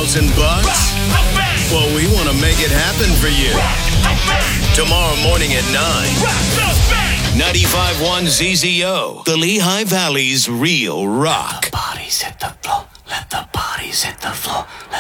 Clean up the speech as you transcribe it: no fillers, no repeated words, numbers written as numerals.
$1,000 bucks? Well, we want to make it happen for you. Tomorrow morning at 9. 95.1 ZZO, the Lehigh Valley's real rock. Bodies hit the floor. Let the bodies hit the floor.